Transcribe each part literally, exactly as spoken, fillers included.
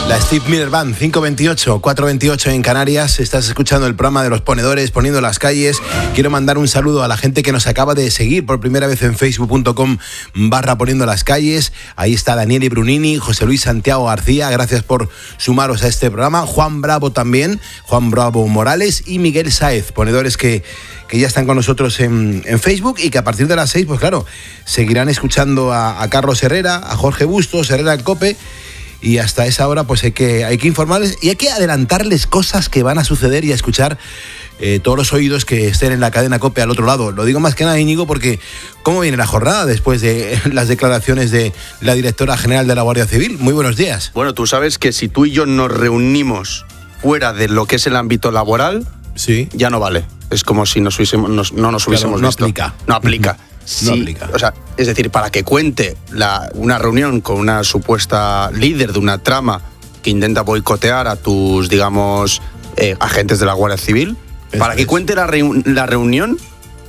La Steve Miller Band, cinco veintiocho, cuatro veintiocho en Canarias. Estás escuchando el programa de los ponedores, poniendo las calles. Quiero mandar un saludo a la gente que nos acaba de seguir por primera vez en facebook.com barra poniendo las calles. Ahí está Daniel Brunini, José Luis Santiago García. Gracias por sumaros a este programa. Juan Bravo también, Juan Bravo Morales y Miguel Sáez, ponedores que, que ya están con nosotros en, en Facebook y que a partir de las seis, pues claro, seguirán escuchando a, a Carlos Herrera, a Jorge Bustos, Herrera en COPE. Y hasta esa hora pues hay que, hay que informarles y hay que adelantarles cosas que van a suceder y a escuchar eh, todos los oídos que estén en la cadena COPE al otro lado. Lo digo más que nada, Íñigo, porque ¿cómo viene la jornada después de las declaraciones de la directora general de la Guardia Civil? Muy buenos días. Bueno, tú sabes que si tú y yo nos reunimos fuera de lo que es el ámbito laboral, sí, ya no vale. Es como si nos hubiésemos, nos, no nos hubiésemos claro, no visto. Aplica. No aplica. Sí, no aplica. O sea, es decir, para que cuente la, una reunión con una supuesta líder de una trama que intenta boicotear a tus, digamos, eh, agentes de la Guardia Civil, Eso para que es. cuente la, reun- la reunión,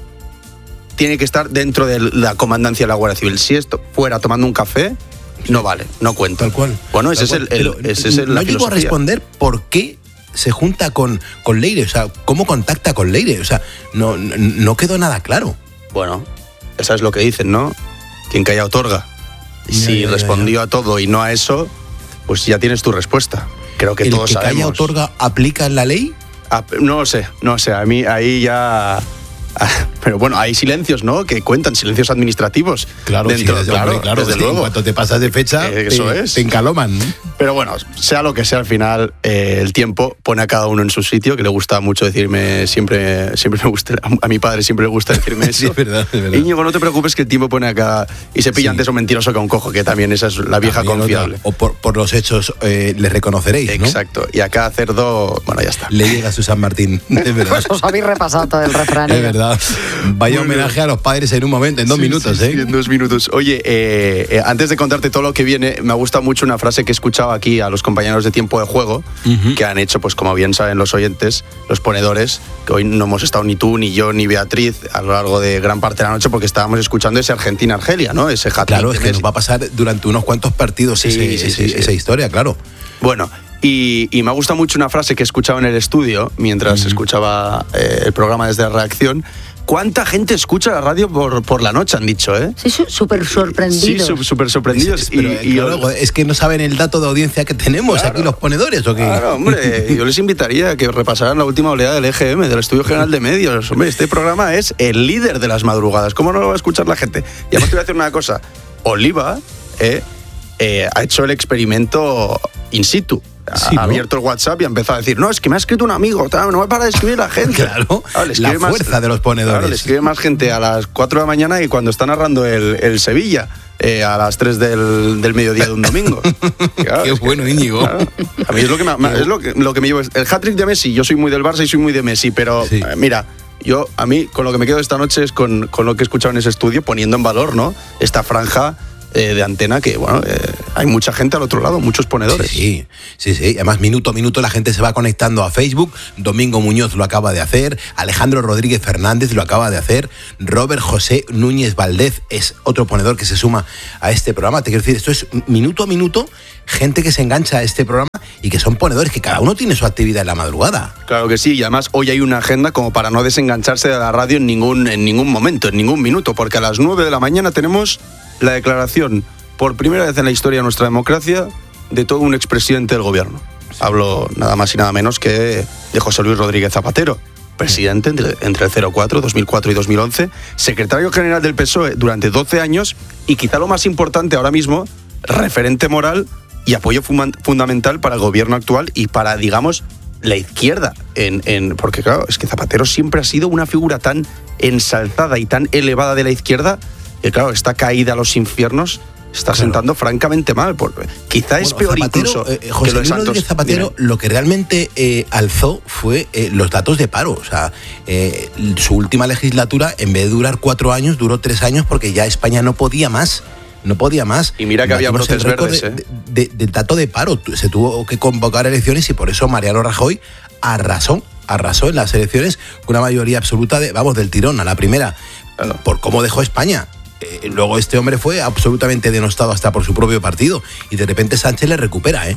tiene que estar dentro de la comandancia de la Guardia Civil. Si esto fuera tomando un café, no vale, no cuenta. Tal cual. Bueno, ese Tal es cual. el, el, ese es el, no la llego filosofía. a responder por qué se junta con, con Leire, o sea, cómo contacta con Leire, o sea, no, no, no quedó nada claro. Bueno, eso es lo que dicen, ¿no? Quien calla otorga. Y ya, si ya, respondió ya, ya. a todo y no a eso, pues ya tienes tu respuesta. Creo que ¿El todos que sabemos. calla otorga aplica en la ley? Ah, no lo sé, no lo sé. A mí ahí ya... Pero bueno, hay silencios, ¿no? Que cuentan, silencios administrativos. Claro, dentro, sí, desde, claro, hombre, claro, desde sí, luego. En cuanto te pasas de fecha, Eh, eso te, es. te encaloman. Pero bueno, sea lo que sea, al final eh, el tiempo pone a cada uno en su sitio, que le gusta mucho decirme, siempre siempre me gusta, a, a mi padre siempre le gusta decirme eso. Sí, es verdad, es verdad. Íñigo, no te preocupes que el tiempo pone a cada... Y se pilla Sí. antes un mentiroso que un cojo, que también esa es la vieja También confiable. otra, o por, por los hechos eh, le reconoceréis, ¿no? Exacto. Y a cada cerdo, bueno, ya está. Le llega a Susan Martín, es verdad. Pues os habéis repasado todo el refrán. Es verdad. Vaya Bueno. homenaje a los padres en un momento, en dos Sí, minutos, sí, ¿eh? sí, en dos minutos. Oye, eh, eh, antes de contarte todo lo que viene, me gusta mucho una frase que he escuchado aquí a los compañeros de Tiempo de Juego, Uh-huh. que han hecho, pues como bien saben los oyentes, los ponedores, que hoy no hemos estado ni tú, ni yo, ni Beatriz a lo largo de gran parte de la noche porque estábamos escuchando ese Argentina-Argelia, ¿no? Ese hat-trick Claro, de es que Messi. nos va a pasar durante unos cuantos partidos Sí, ese, sí, ese- sí, sí. esa historia, claro. Bueno, y, y me gusta mucho una frase que he escuchado en el estudio mientras Mm. escuchaba eh, el programa desde la redacción. ¿Cuánta gente escucha la radio por, por la noche? Han dicho, ¿eh? Sí, su- súper Sí, sorprendidos. su- súper sorprendidos. Es, pero, y, eh, y claro, es que no saben el dato de audiencia que tenemos Claro. aquí los ponedores, ¿o qué? Claro, hombre, yo les invitaría a que repasaran la última oleada del E G M, del Estudio General de Medios. Hombre, este programa es el líder de las madrugadas. ¿Cómo no lo va a escuchar la gente? Y además te voy a decir una cosa. Oliva eh, eh, ha hecho el experimento in situ. Ha Sí, ¿no? abierto el WhatsApp y ha empezado a decir, no, es que me ha escrito un amigo, tal, no me para de escribir la gente. Claro, le la escribe más- fuerza de los ponedores. Claro, le escribe más gente a las cuatro de la mañana que cuando está narrando el, el Sevilla. Eh, a las tres del, del mediodía de un domingo. Claro, Qué es que- bueno, Íñigo. claro. A mí es lo que, me, me- es lo que, lo que me llevo. El hat-trick de Messi, yo soy muy del Barça y soy muy de Messi, pero Sí. eh, mira, yo a mí con lo que me quedo esta noche es con, con lo que he escuchado en ese estudio, poniendo en valor, ¿no? Esta franja eh, de antena que, bueno, eh, hay mucha gente al otro lado, muchos ponedores. Sí, sí, sí. Además, minuto a minuto la gente se va conectando a Facebook. Domingo Muñoz lo acaba de hacer. Alejandro Rodríguez Fernández lo acaba de hacer. Robert José Núñez Valdez es otro ponedor que se suma a este programa. Te quiero decir, esto es minuto a minuto, gente que se engancha a este programa y que son ponedores, que cada uno tiene su actividad en la madrugada. Claro que sí, y además hoy hay una agenda como para no desengancharse de la radio en ningún, en ningún momento, en ningún minuto, porque a las nueve de la mañana tenemos la declaración, por primera vez en la historia de nuestra democracia, de todo un expresidente del gobierno. Hablo nada más y nada menos que de José Luis Rodríguez Zapatero, presidente entre, entre el cero cuatro, dos mil cuatro y dos mil once, secretario general del P S O E durante doce años y quizá lo más importante ahora mismo, referente moral y apoyo fuma- fundamental para el gobierno actual y para, digamos, la izquierda. En, en, porque claro, es que Zapatero siempre ha sido una figura tan ensalzada y tan elevada de la izquierda que claro, esta caída a los infiernos está Claro. sentando francamente mal. Por, quizá es Bueno, peor Zapatero, incluso eh, que José lo de Luis Santos. Rodríguez Zapatero, Dime. lo que realmente eh, alzó fue eh, los datos de paro. O sea, eh, su última legislatura, en vez de durar cuatro años, duró tres años porque ya España no podía más. No podía más. Y mira que había Batimos brotes el récord verdes, de- ¿eh? de- de- del dato de paro. Se tuvo que convocar elecciones y por eso Mariano Rajoy arrasó, arrasó en las elecciones con una mayoría absoluta de, vamos, del tirón a la primera. Claro. Por cómo dejó España. Eh, luego este hombre fue absolutamente denostado hasta por su propio partido y de repente Sánchez le recupera, ¿eh?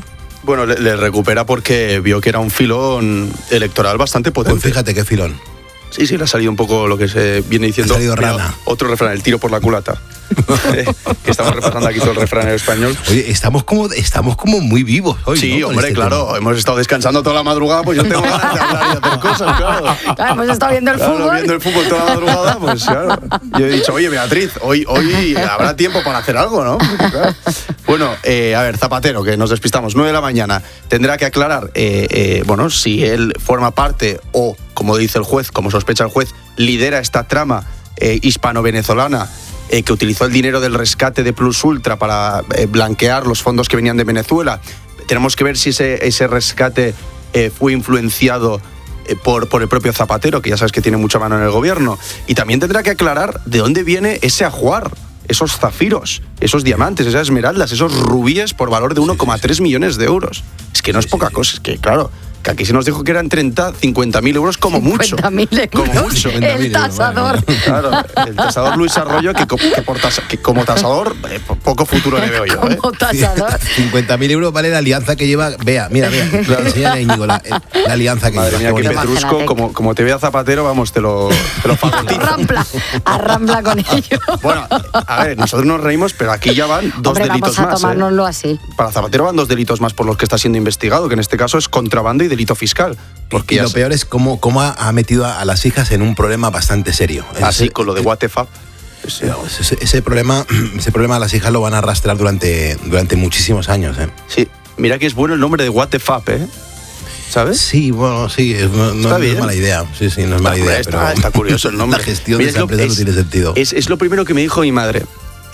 Bueno, le, le recupera porque vio que era un filón electoral bastante potente. Pues fíjate qué filón. Sí, sí, le ha salido un poco lo que se viene diciendo. Ha salido rana. Mira, otro refrán, el tiro por la culata. eh, que estamos repasando aquí todo el refrán en español. Oye, estamos como, estamos como muy vivos hoy, Sí, ¿no? hombre, este claro. tema. Hemos estado descansando toda la madrugada, pues yo tengo ganas de hablar y de hacer cosas, claro. Claro, hemos estado viendo el Claro, fútbol. viendo el fútbol toda la madrugada, pues claro. Yo he dicho, oye, Beatriz, hoy, hoy habrá tiempo para hacer algo, ¿no? Claro. Bueno, eh, a ver, Zapatero, que nos despistamos, nueve de la mañana, tendrá que aclarar, eh, eh, bueno, si él forma parte o, como dice el juez, como sospecha el juez, lidera esta trama eh, hispano-venezolana eh, que utilizó el dinero del rescate de Plus Ultra para eh, blanquear los fondos que venían de Venezuela. Tenemos que ver si ese, ese rescate eh, fue influenciado eh, por, por el propio Zapatero, que ya sabes que tiene mucha mano en el gobierno. Y también tendrá que aclarar de dónde viene ese ajuar, esos zafiros, esos diamantes, esas esmeraldas, esos rubíes por valor de uno coma tres millones de euros. Es que no es poca cosa, es que claro, que aquí se nos dijo que eran treinta, cincuenta mil euros como mucho. cincuenta mil euros. Como mucho. El tasador. Claro, el tasador Luis Arroyo, que, co- que, por tasa- que como tasador, eh, po- poco futuro le veo yo. ¿eh? Como tasador. cincuenta mil euros vale la alianza que lleva. Vea, mira, mira. Claro, enséñale a Íñigo la, la alianza que Madre lleva. mía, qué que bonita. Petrusco, Petrusco, como, como te vea Zapatero, vamos, te lo, te lo fagotizo. Arrambla, arrambla con ello. Bueno, a ver, nosotros nos reímos, pero aquí ya van dos Hombre, delitos vamos a más. ¿eh? tomárnoslo así. Para Zapatero van dos delitos más por los que está siendo investigado, que en este caso es contrabando y delito fiscal. Porque Y ya lo se- peor es cómo, cómo ha, ha metido a, a las hijas en un problema bastante serio. así Ese- con lo de What the fuck. Sí. ese, ese problema, ese problema a las hijas lo van a arrastrar durante, durante muchísimos años. ¿eh? Sí, mira que es bueno el nombre de What the fuck, ¿eh? ¿Sabes? Sí, bueno, sí, es- no, no Está es bien. mala idea. Sí, sí, no es mala Hombre, idea. está, pero está curioso el nombre. La gestión Mira, de esa es lo- empresa no es- tiene sentido. Es, es lo primero que me dijo mi madre.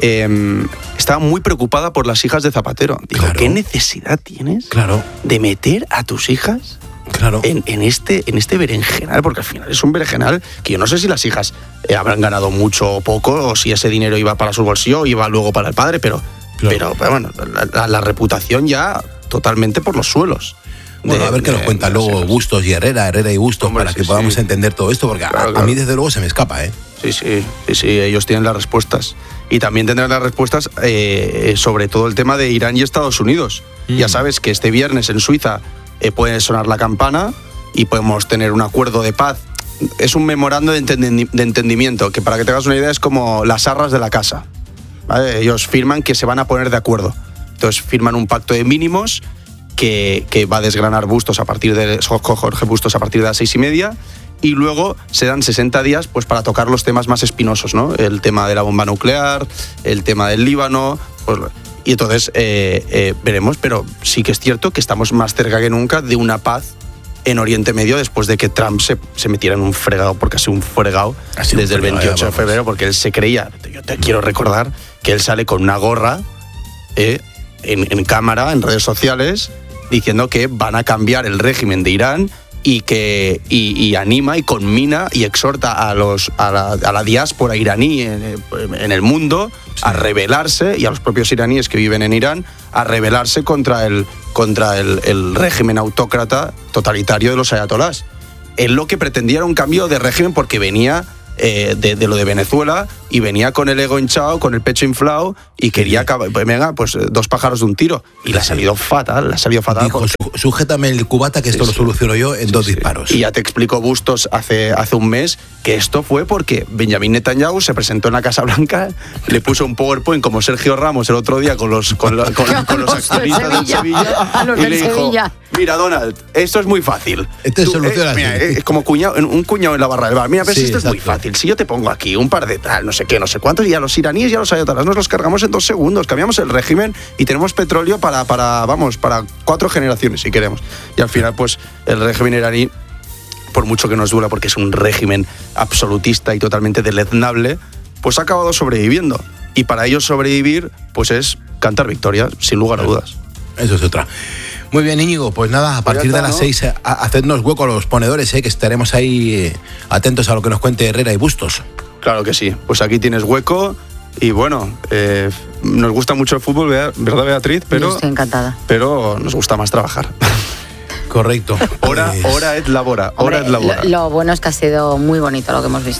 Eh, estaba muy preocupada por las hijas de Zapatero. Dijo, Claro. ¿qué necesidad tienes Claro, de meter a tus hijas claro. en, en este, en este berenjenal? Porque al final es un berenjenal que yo no sé si las hijas eh, habrán ganado mucho o poco, o si ese dinero iba para su bolsillo o iba luego para el padre, pero, Claro. pero, pero bueno, la, la- la reputación ya totalmente por los suelos. Bueno, De- a ver qué nos de- cuentan de las luego hijas. Bustos y Herrera, Herrera y Bustos, Hombre, para sí, que podamos sí. entender todo esto, porque a- Claro, a, claro. mí desde luego se me escapa, ¿eh? Sí, sí, sí, sí, ellos tienen las respuestas. Y también tendrán las respuestas eh, sobre todo el tema de Irán y Estados Unidos. Mm. Ya sabes que este viernes en Suiza eh, puede sonar la campana y podemos tener un acuerdo de paz. Es un memorando de, entendi- de entendimiento, que para que te hagas una idea es como las arras de la casa. ¿Vale? Ellos firman que se van a poner de acuerdo. Entonces firman un pacto de mínimos que, que va a desgranar Bustos a partir de Jorge Bustos a partir de las seis y media, y luego se dan sesenta días pues para tocar los temas más espinosos, ¿no? El tema de la bomba nuclear, el tema del Líbano, pues, y entonces eh, eh, veremos, pero sí que es cierto que estamos más cerca que nunca de una paz en Oriente Medio después de que Trump se, se metiera en un fregado, porque ha sido un fregado Ha sido un desde el fregado, veintiocho de vamos. febrero, porque él se creía, yo te quiero recordar que él sale con una gorra eh, en, en cámara, en redes sociales, diciendo que van a cambiar el régimen de Irán y que y, y anima y conmina y exhorta a los a la, a la diáspora iraní en, en el mundo a rebelarse, y a los propios iraníes que viven en Irán a rebelarse contra el contra el, el régimen autócrata totalitario de los ayatolás. Él lo que pretendía era un cambio de régimen porque venía eh, de, de lo de Venezuela y venía con el ego hinchado, con el pecho inflado, y quería acabar, pues venga, pues dos pájaros de un tiro. Y le ha salido fatal, le ha salido fatal. Dijo, porque- "Sú- sujétame el cubata que esto Sí, lo sí. soluciono yo en dos Sí, disparos. Y ya te explicó Bustos hace, hace un mes que esto fue porque Benjamín Netanyahu se presentó en la Casa Blanca, le puso un PowerPoint como Sergio Ramos el otro día con los, con, la- con- con los A los del accionistas del Sevilla. Sevilla, A los y del le dijo, Sevilla. mira Donald, esto es muy fácil. Esto se Tú, soluciona eh, mira, así. es como cuñado, un cuñado en la barra del bar. Mira, ves, Sí, esto es muy exacto. fácil. Si yo te pongo aquí un par de tal, no sé qué, no sé cuántos, y a los iraníes y a los ayatolás nos los cargamos en dos segundos, cambiamos el régimen y tenemos petróleo para, para, vamos, para cuatro generaciones si queremos. Y al final, pues, el régimen iraní, por mucho que nos duela, porque es un régimen absolutista y totalmente deleznable, pues ha acabado sobreviviendo. Y para ellos sobrevivir, pues es cantar victoria, sin lugar a dudas. Eso es otra. Muy bien, Íñigo, pues nada, a partir está, de las ¿no? seis, eh, a- hacednos hueco a los ponedores, eh, que estaremos ahí eh, atentos a lo que nos cuente Herrera y Bustos. Claro que sí. Pues aquí tienes hueco y bueno, eh, nos gusta mucho el fútbol, Bea- ¿verdad, Beatriz? Yo Pero, estoy encantada. pero nos gusta más trabajar. Correcto. Hora, Pues, hora et labora, Hombre, hora et labora. lo, lo bueno es que ha sido muy bonito lo que hemos visto hoy.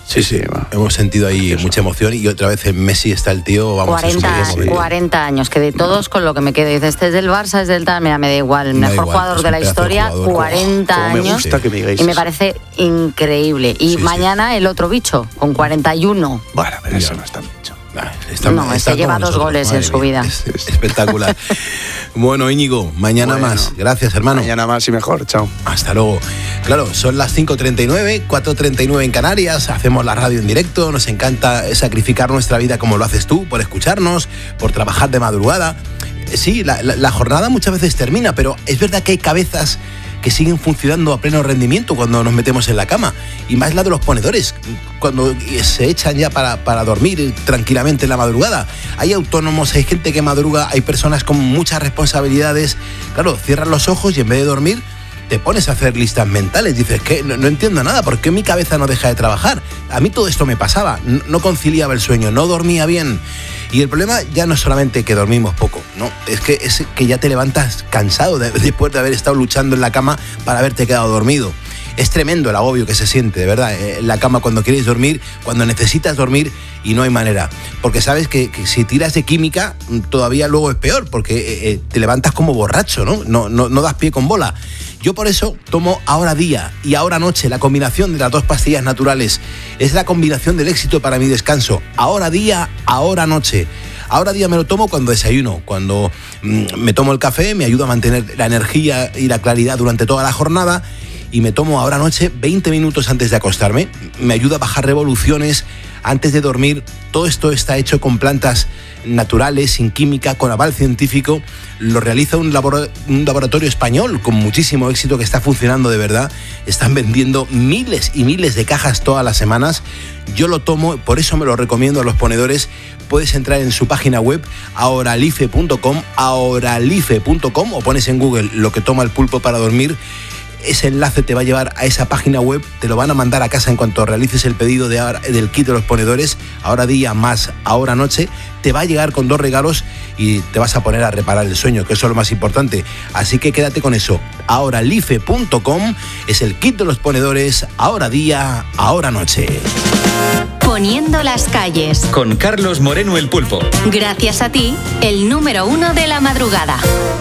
Sí, sí, va. hemos sentido ahí Precioso. mucha emoción y otra vez en Messi está el tío, vamos, cuarenta, es que- cuarenta años, que de todos con lo que me quedo. Dices, este es del Barça, es del tal, mira, me da igual. El Me da mejor igual, jugador es de un la pedazo de historia, jugador. cuarenta Cómo me años. gusta que me digáis Y me eso. parece increíble. Y Sí, sí. mañana el otro bicho, con cuarenta y uno. Bueno, pero Ya. eso no está mucho. Ah, está- No, está ese como lleva dos nosotros, goles en madre su mía, vida. es- es espectacular. Bueno, Íñigo, mañana Bueno. más. Gracias, hermano. Mañana más y mejor. Chao. Hasta luego. Claro, son las cinco treinta y nueve, cuatro treinta y nueve en Canarias, hacemos la radio en directo, nos encanta sacrificar nuestra vida como lo haces tú, por escucharnos, por trabajar de madrugada. Eh, Sí, la, la- la jornada muchas veces termina, pero es verdad que hay cabezas que siguen funcionando a pleno rendimiento cuando nos metemos en la cama. Y más la de los ponedores, cuando se echan ya para, para dormir tranquilamente en la madrugada. Hay autónomos, hay gente que madruga, hay personas con muchas responsabilidades. Claro, cierran los ojos y en vez de dormir te pones a hacer listas mentales. Dices que no, no entiendo nada, ¿por qué mi cabeza no deja de trabajar? A mí todo esto me pasaba, no, no conciliaba el sueño, no dormía bien. Y el problema ya no es solamente que dormimos poco, no, es que es que ya te levantas cansado de- después de haber estado luchando en la cama para haberte quedado dormido. Es tremendo el agobio que se siente, de verdad, eh, en la cama cuando quieres dormir, cuando necesitas dormir y no hay manera. Porque sabes que, que si tiras de química, mm, todavía luego es peor, porque eh, eh, te levantas como borracho, ¿no? No, no, no das pie con bola. Yo por eso tomo Ahora Día y Ahora Noche, la combinación de las dos pastillas naturales. Es la combinación del éxito para mi descanso. Ahora Día, Ahora Noche. Ahora Día me lo tomo cuando desayuno, cuando mm, me tomo el café, me ayuda a mantener la energía y la claridad durante toda la jornada. Y me tomo Ahora Noche veinte minutos antes de acostarme. Me ayuda a bajar revoluciones antes de dormir. Todo esto está hecho con plantas naturales, sin química, con aval científico. Lo realiza un, labora- un laboratorio español con muchísimo éxito que está funcionando de verdad. Están vendiendo miles y miles de cajas todas las semanas. Yo lo tomo, por eso me lo recomiendo a los ponedores. Puedes entrar en su página web, ahoralife punto com, ahoralife punto com, o pones en Google lo que toma el pulpo para dormir. Ese enlace te va a llevar a esa página web, te lo van a mandar a casa en cuanto realices el pedido de ahora, del kit de los ponedores, Ahora Día más Ahora Noche. Te va a llegar con dos regalos y te vas a poner a reparar el sueño, que eso es lo más importante. Así que quédate con eso. ahoralife punto com es el kit de los ponedores, Ahora Día, Ahora Noche. Poniendo las calles. Con Carlos Moreno el Pulpo. Gracias a ti, el número uno de la madrugada.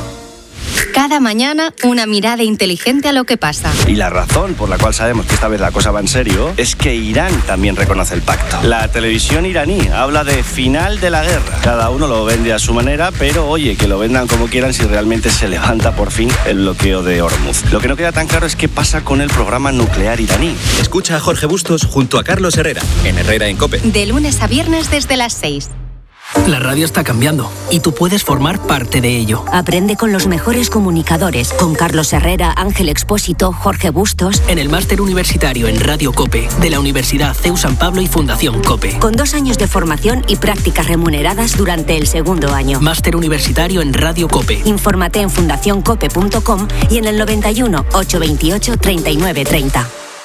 Cada mañana, una mirada inteligente a lo que pasa. Y la razón por la cual sabemos que esta vez la cosa va en serio es que Irán también reconoce el pacto. La televisión iraní habla de final de la guerra. Cada uno lo vende a su manera, pero oye, que lo vendan como quieran si realmente se levanta por fin el bloqueo de Hormuz. Lo que no queda tan claro es qué pasa con el programa nuclear iraní. Escucha a Jorge Bustos junto a Carlos Herrera en Herrera en COPE. De lunes a viernes desde las seis. La radio está cambiando y tú puedes formar parte de ello. Aprende con los mejores comunicadores, con Carlos Herrera, Ángel Expósito, Jorge Bustos. En el máster universitario en Radio COPE de la Universidad C E U San Pablo y Fundación COPE. Con dos años de formación y prácticas remuneradas durante el segundo año. Máster universitario en Radio COPE. Infórmate en fundación cope punto com y en el noventa y uno, ochocientos veintiocho, treinta y nueve treinta.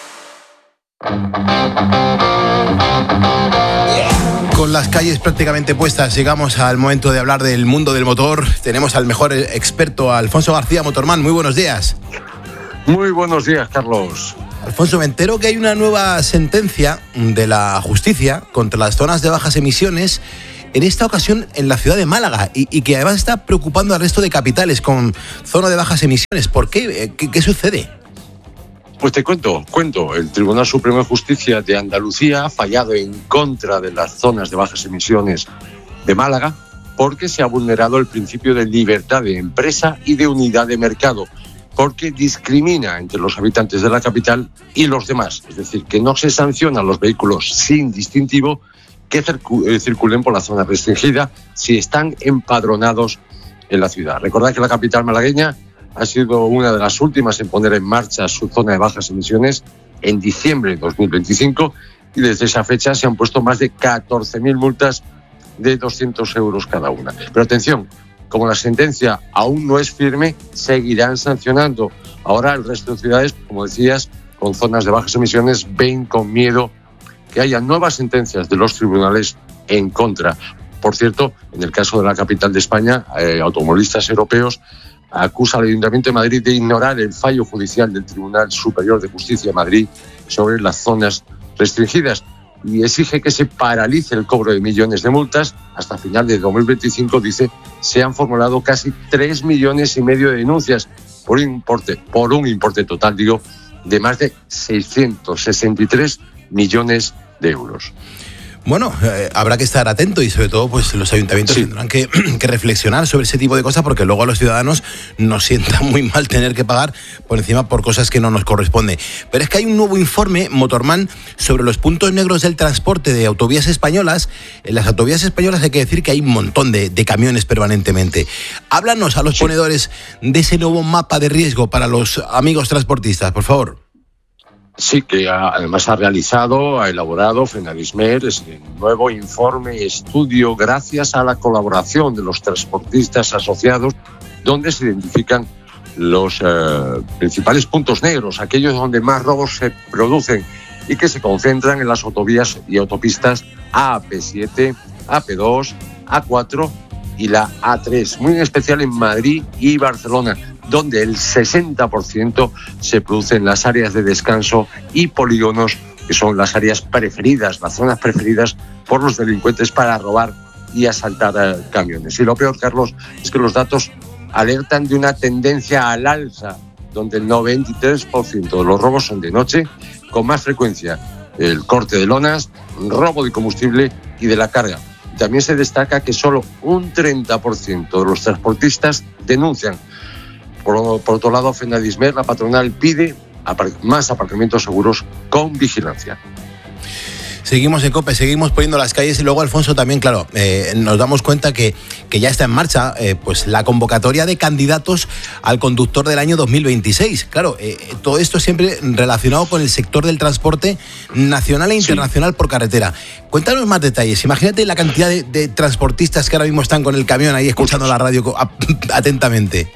Con las calles prácticamente puestas, llegamos al momento de hablar del mundo del motor. Tenemos al mejor experto, Alfonso García, Motorman. Muy buenos días. Muy buenos días, Carlos. Alfonso, me entero que hay una nueva sentencia de la justicia contra las zonas de bajas emisiones, en esta ocasión en la ciudad de Málaga, y, y que además está preocupando al resto de capitales con zona de bajas emisiones. ¿Por qué? ¿Qué, qué sucede? Pues te cuento, cuento. El Tribunal Supremo de Justicia de Andalucía ha fallado en contra de las zonas de bajas emisiones de Málaga porque se ha vulnerado el principio de libertad de empresa y de unidad de mercado, porque discrimina entre los habitantes de la capital y los demás. Es decir, que no se sancionan los vehículos sin distintivo que circulen por la zona restringida si están empadronados en la ciudad. Recordad que la capital malagueña ha sido una de las últimas en poner en marcha su zona de bajas emisiones en diciembre de dos mil veinticinco y desde esa fecha se han puesto más de catorce mil multas de doscientos euros cada una. Pero atención, como la sentencia aún no es firme, seguirán sancionando. Ahora el resto de ciudades, como decías, con zonas de bajas emisiones, ven con miedo que haya nuevas sentencias de los tribunales en contra. Por cierto, en el caso de la capital de España, eh, automovilistas europeos acusa al Ayuntamiento de Madrid de ignorar el fallo judicial del Tribunal Superior de Justicia de Madrid sobre las zonas restringidas. y exige que se paralice el cobro de millones de multas. Hasta final de dos mil veinticinco, dice, se han formulado casi tres millones y medio de denuncias por un importe, por un importe total, digo, de más de seiscientos sesenta y tres millones de euros. Bueno, eh, habrá que estar atento y sobre todo pues los ayuntamientos sí. tendrán que, que reflexionar sobre ese tipo de cosas, porque luego a los ciudadanos nos sienta muy mal tener que pagar por encima por cosas que no nos corresponde. Pero es que hay un nuevo informe, Motorman, sobre los puntos negros del transporte de autovías españolas. En las autovías españolas hay que decir que hay un montón de, de camiones permanentemente. Háblanos a los sí. ponedores de ese nuevo mapa de riesgo para los amigos transportistas, por favor. Sí, que ha, además ha realizado, ha elaborado Fenadismer ese nuevo informe y estudio gracias a la colaboración de los transportistas asociados, donde se identifican los eh, principales puntos negros, aquellos donde más robos se producen y que se concentran en las autovías y autopistas A P siete, A P dos, A cuatro y la A tres, muy en especial en Madrid y Barcelona, donde el sesenta por ciento se produce en las áreas de descanso y polígonos, que son las áreas preferidas, las zonas preferidas por los delincuentes para robar y asaltar eh, camiones. Y lo peor, Carlos, es que los datos alertan de una tendencia al alza, donde el noventa y tres por ciento de los robos son de noche, con más frecuencia el corte de lonas, robo de combustible y de la carga. También se destaca que solo un treinta por ciento de los transportistas denuncian. Por, por otro lado, Fenadismer, la patronal, pide apar- más aparcamientos seguros con vigilancia. Seguimos en COPE, seguimos poniendo las calles y luego, Alfonso, también, claro, eh, nos damos cuenta que, que ya está en marcha eh, pues la convocatoria de candidatos al conductor del año dos mil veintiséis. Claro, eh, todo esto siempre relacionado con el sector del transporte nacional e internacional sí. por carretera. Cuéntanos más detalles. Imagínate la cantidad de, de transportistas que ahora mismo están con el camión ahí escuchando la radio atentamente.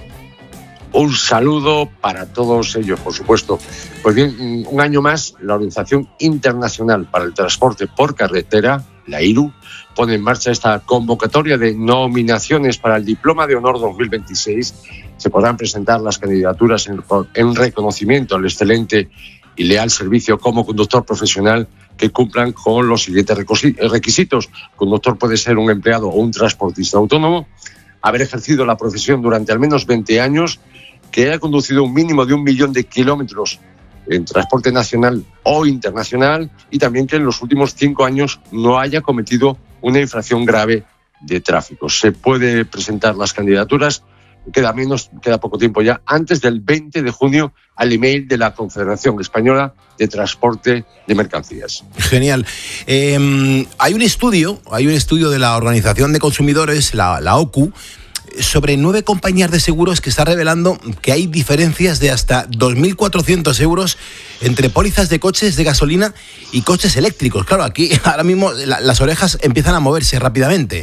Un saludo para todos ellos, por supuesto. Pues bien, un año más, la Organización Internacional para el Transporte por Carretera, la I R U, pone en marcha esta convocatoria de nominaciones para el Diploma de Honor dos mil veintiséis. Se podrán presentar las candidaturas en, en reconocimiento al excelente y leal servicio como conductor profesional que cumplan con los siguientes requisitos. El conductor puede ser un empleado o un transportista autónomo, haber ejercido la profesión durante al menos veinte años, que haya conducido un mínimo de un millón de kilómetros en transporte nacional o internacional y también que en los últimos cinco años no haya cometido una infracción grave de tráfico. Se puede presentar las candidaturas, queda menos, queda poco tiempo ya, antes del veinte de junio al email de la Confederación Española de Transporte de Mercancías. Genial. Eh, hay un estudio, hay un estudio de la Organización de Consumidores, la, la O C U, sobre nueve compañías de seguros que está revelando que hay diferencias de hasta dos mil cuatrocientos euros entre pólizas de coches de gasolina y coches eléctricos. Claro, aquí ahora mismo la, las orejas empiezan a moverse rápidamente.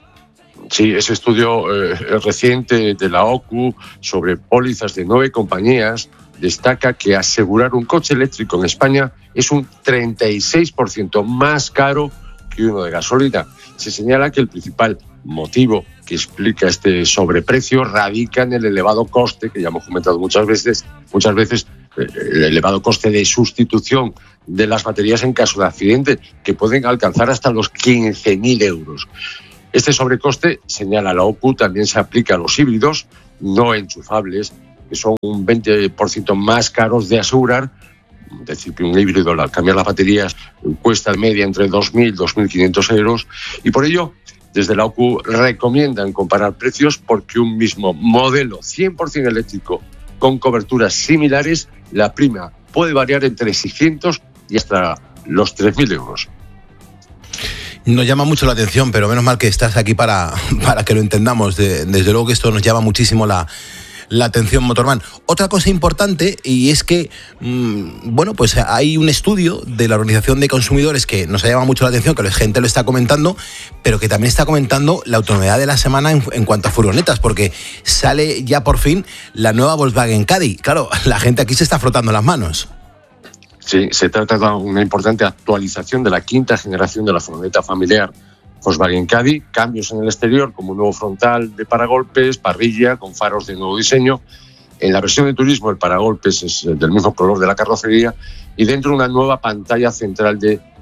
Sí, ese estudio eh, reciente de la O C U sobre pólizas de nueve compañías destaca que asegurar un coche eléctrico en España es un treinta y seis por ciento más caro que uno de gasolina. Se señala que el principal motivo que explica este sobreprecio radica en el elevado coste, que ya hemos comentado muchas veces, muchas veces el elevado coste de sustitución de las baterías en caso de accidente, que pueden alcanzar hasta los quince mil euros. Este sobrecoste, señala la O C U, también se aplica a los híbridos no enchufables, que son un veinte por ciento más caros de asegurar. Es decir, que un híbrido, al cambiar las baterías, cuesta en media entre dos mil y dos mil quinientos euros. Y por ello, desde la O C U recomiendan comparar precios porque un mismo modelo cien por ciento eléctrico con coberturas similares, la prima puede variar entre seiscientos y hasta los tres mil euros. Nos llama mucho la atención, pero menos mal que estás aquí para, para que lo entendamos. De, desde luego que esto nos llama muchísimo la, la atención, Motorman. Otra cosa importante, y es que, mmm, bueno, pues hay un estudio de la Organización de Consumidores que nos ha llamado mucho la atención, que la gente lo está comentando, pero que también está comentando la autonomía de la semana en, en cuanto a furgonetas, porque sale ya por fin la nueva Volkswagen Caddy. Claro, la gente aquí se está frotando las manos. Sí, se trata de una importante actualización de la quinta generación de la furgoneta familiar Volkswagen Caddy, cambios en el exterior como un nuevo frontal de paragolpes, parrilla con faros de nuevo diseño. En la versión de turismo el paragolpes es del mismo color de la carrocería y dentro una nueva pantalla central de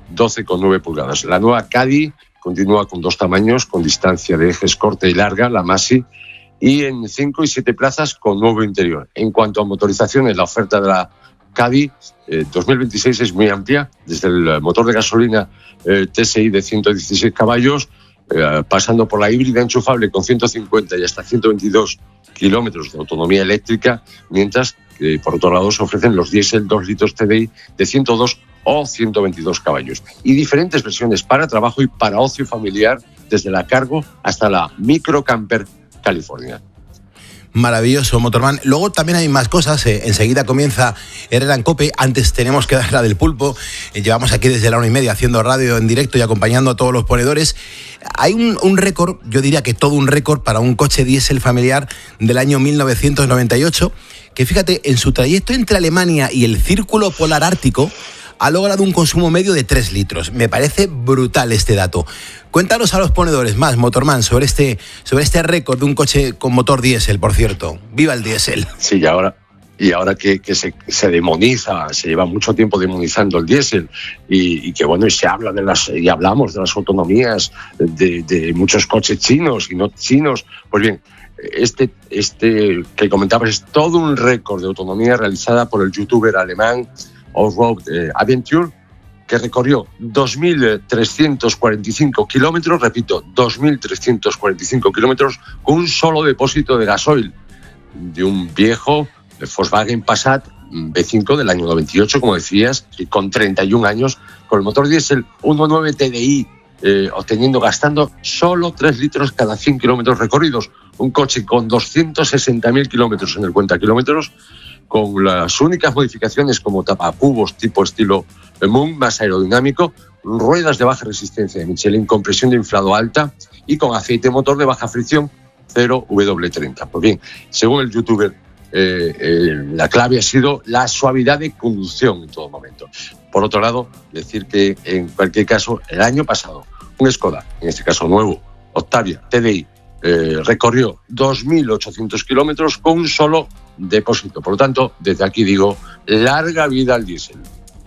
doce coma nueve pulgadas. La nueva Caddy continúa con dos tamaños, con distancia de ejes corta y larga, la Masi, y en cinco y siete plazas con nuevo interior. En cuanto a motorizaciones, la oferta de la Caddy eh, dos mil veintiséis es muy amplia, desde el motor de gasolina eh, T S I de ciento dieciséis caballos, eh, pasando por la híbrida enchufable con ciento cincuenta y hasta ciento veintidós kilómetros de autonomía eléctrica, mientras que por otro lado se ofrecen los diésel dos litros T D I de ciento dos o ciento veintidós caballos, y diferentes versiones para trabajo y para ocio familiar, desde la Cargo hasta la Micro Camper California. Maravilloso, Motorman. Luego también hay más cosas. Eh, enseguida comienza Herrera en COPE. Antes tenemos que dar la del pulpo. Eh, llevamos aquí desde la una y media haciendo radio en directo y acompañando a todos los ponedores. Hay un, un récord, yo diría que todo un récord para un coche diésel familiar del año mil novecientos noventa y ocho, que fíjate, en su trayecto entre Alemania y el Círculo Polar Ártico ha logrado un consumo medio de tres litros. Me parece brutal este dato. Cuéntanos a los ponedores más, Motorman, sobre este, sobre este récord de un coche con motor diésel, por cierto. ¡Viva el diésel! Sí, y ahora, y ahora que, que se, se demoniza, se lleva mucho tiempo demonizando el diésel, y, y que bueno, y se habla de las, y hablamos de las autonomías de, de muchos coches chinos y no chinos. Pues bien, este, este que comentabas es todo un récord de autonomía realizada por el youtuber alemán Off-Road eh, Adventure, que recorrió dos mil trescientos cuarenta y cinco kilómetros, repito, dos mil trescientos cuarenta y cinco kilómetros, con un solo depósito de gasoil de un viejo Volkswagen Passat B cinco del año noventa y ocho, como decías, y con treinta y un años, con el motor diésel uno punto nueve T D I, eh, obteniendo, gastando solo tres litros cada cien kilómetros recorridos. Un coche con doscientos sesenta mil kilómetros en el cuenta kilómetros, con las únicas modificaciones como tapacubos tipo estilo Moon, más aerodinámico, ruedas de baja resistencia de Michelin, compresión de inflado alta y con aceite motor de baja fricción cero W treinta. Pues bien, según el youtuber, eh, eh, la clave ha sido la suavidad de conducción en todo momento. Por otro lado, decir que en cualquier caso, el año pasado, un Skoda, en este caso nuevo, Octavia T D I, eh, recorrió dos mil ochocientos kilómetros con un solo depósito. Por lo tanto, desde aquí digo, larga vida al diésel.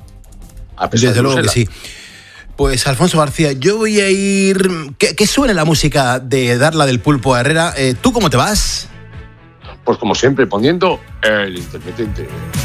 Desde luego que sí. Pues Alfonso García, yo voy a ir... Que, que suene la música de Darla del Pulpo a Herrera. Eh, ¿Tú cómo te vas? Pues como siempre, poniendo el intermitente.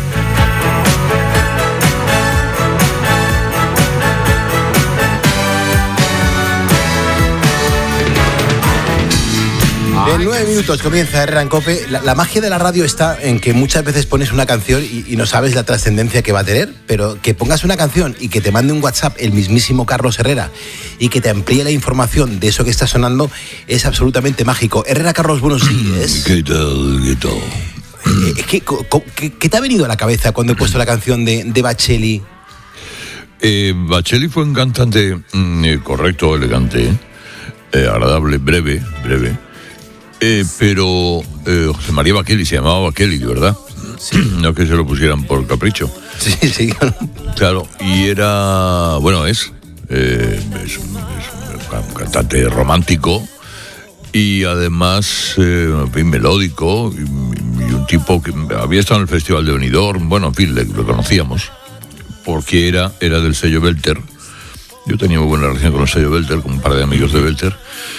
En nueve minutos comienza Herrera en COPE. La, la magia de la radio está en que muchas veces pones una canción y, y no sabes la trascendencia que va a tener, pero que pongas una canción y que te mande un WhatsApp el mismísimo Carlos Herrera y que te amplíe la información de eso que está sonando es absolutamente mágico. Herrera, Carlos, buenos días. ¿Qué tal? ¿Qué tal? Eh, ¿qué, qué, ¿Qué te ha venido a la cabeza cuando he puesto la canción de, de Bacelli? Eh, Bacelli fue un cantante mm, correcto, elegante, eh, agradable, breve, breve. Eh, pero eh, José María Bacelli se llamaba Bacelli, ¿verdad? Sí. No que se lo pusieran por capricho. Sí, sí. Claro, y era, bueno, es, eh, es, un, es un cantante romántico y además, eh, en fin, melódico y, y un tipo que había estado en el Festival de Benidorm, bueno, en fin, le, lo conocíamos porque era, era del sello Belter. Yo tenía muy buena relación con el sello Belter, con un par de amigos de Belter.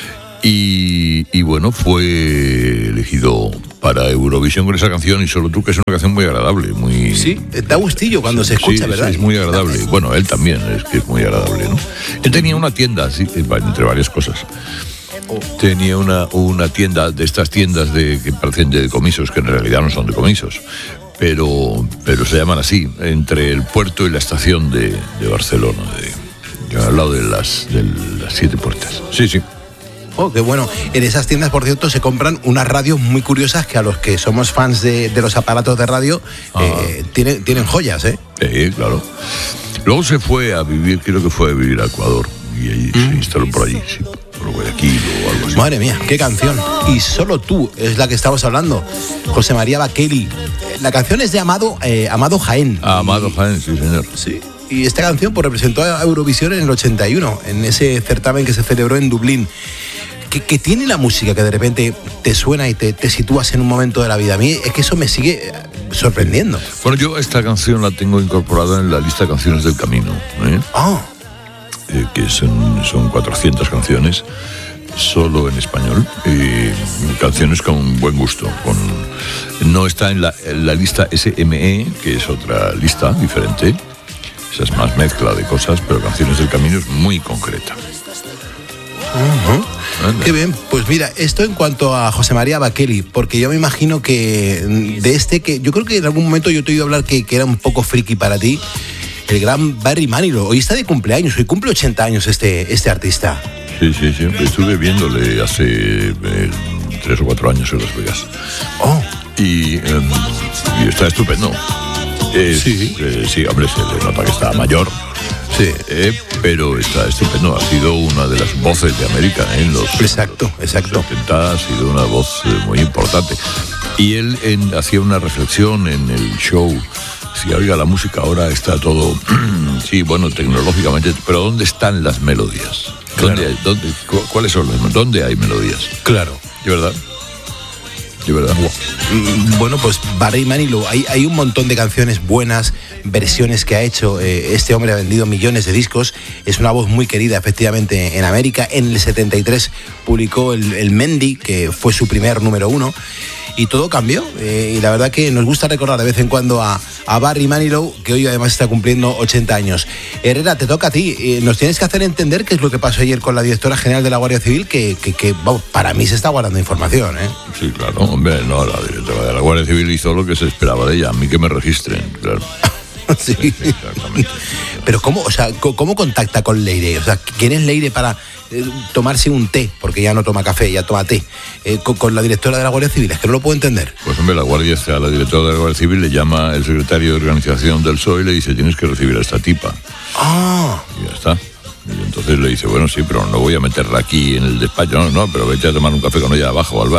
Y, y bueno, fue elegido para Eurovisión con esa canción, y Solo tú, que es una canción muy agradable, muy... Sí, da gustillo cuando sí, se escucha, sí, ¿verdad? Sí, es muy agradable. Bueno, él también, es que es muy agradable, ¿no? Él tenía una tienda, sí, entre varias cosas. Tenía una, una tienda, de estas tiendas de, que parecen de decomisos, que en realidad no son decomisos, pero, pero se llaman así, entre el puerto y la estación de, de Barcelona, de, al lado de las, de las siete puertas. Sí, sí. Oh, qué bueno. En esas tiendas, por cierto, se compran unas radios muy curiosas que a los que somos fans de, de los aparatos de radio ah. eh, tienen, tienen joyas, ¿eh? Sí, claro. Luego se fue a vivir, creo que fue a vivir a Ecuador, y ahí mm. se instaló por allí, sí, por Guayaquil o algo así. Madre mía, qué canción. Y Solo tú es la que estamos hablando. José María Bacelli. La canción es de Amado, eh, Amado Jaén. Ah, Amado Jaén, sí, señor. Sí. Y esta canción pues, representó a Eurovisión en el ochenta y uno, en ese certamen que se celebró en Dublín. Que, que tiene la música que de repente te suena y te, te sitúas en un momento de la vida. A mí es que eso me sigue sorprendiendo. Bueno, yo esta canción la tengo incorporada en la lista de canciones del camino. ¿eh? Oh. eh, que son, son cuatrocientas canciones, solo en español, y canciones con buen gusto. Con, no está en la, en la lista S M E, que es otra lista diferente. Esa es más mezcla de cosas, pero Canciones del Camino es muy concreta. Uh-huh. Qué bien, pues mira, esto en cuanto a José María Bakeli, porque yo me imagino que de este, que yo creo que en algún momento yo te he oído hablar que, que era un poco friki para ti, el gran Barry Manilow. Hoy está de cumpleaños, hoy cumple ochenta años este, este artista. Sí, sí, sí, estuve viéndole hace eh, tres o cuatro años en Las Vegas. Oh. Y, eh, y está estupendo. Es, sí. Eh, sí, hombre, se le nota que está mayor. Sí. Eh, pero está estupendo. Ha sido una de las voces de América ¿eh? en los exacto, exacto. setenta, ha sido una voz eh, muy importante. Y él en, hacía una reflexión en el show. Si oiga, la música ahora está todo, sí, bueno, tecnológicamente, pero ¿dónde están las melodías? ¿Dónde Claro. hay, dónde, cu- ¿Cuáles son las ¿Dónde hay melodías? Claro. ¿De verdad? ¿De verdad? Bueno, pues Barry Manilow, hay, hay un montón de canciones buenas, versiones que ha hecho. Eh, este hombre ha vendido millones de discos, es una voz muy querida efectivamente en América. En el setenta y tres publicó el, el Mendy, que fue su primer número uno. Y todo cambió, eh, y la verdad que nos gusta recordar de vez en cuando a, a Barry Manilow, que hoy además está cumpliendo ochenta años. Herrera, te toca a ti, eh, nos tienes que hacer entender qué es lo que pasó ayer con la directora general de la Guardia Civil, que, que, que vamos, para mí se está guardando información, ¿eh? Sí, claro, hombre, no, la directora de la Guardia Civil hizo lo que se esperaba de ella, a mí que me registren, claro. Sí. Exactamente. Pero ¿cómo, o sea, cómo contacta con Leire? O sea, ¿quién es Leire para eh, tomarse un té? Porque ya no toma café, ya toma té. Eh, con, con la directora de la Guardia Civil, es que no lo puedo entender. Pues hombre, la Guardia, a la directora de la Guardia Civil le llama el secretario de organización del P S O E y le dice, tienes que recibir a esta tipa. Ah. Y ya está. Y entonces le dice, bueno, sí, pero no voy a meterla aquí en el despacho. No, no, pero vete a tomar un café con ella abajo al bar.